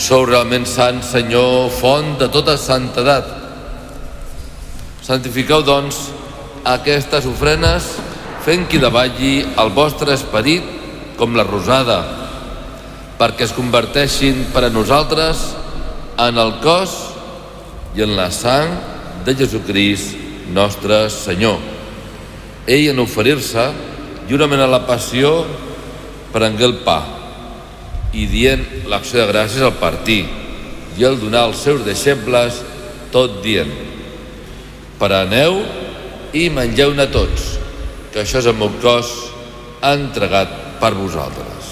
Sou realment sant, Senyor, font de tota santedat. Santifiqueu, doncs, aquestes ofrenes, fent que davalli el vostre esperit com la rosada, perquè es converteixin per a nosaltres en el cos i en la sang de Jesucrist, nostre Senyor. Ell, en oferir-se, lliurement a la passió, prengué el pa i, dient l'acció de gràcies al partir i al donar als seus deixebles, tot dient: preneu i mengeu-ne tots, que això és el meu cos entregat per vosaltres.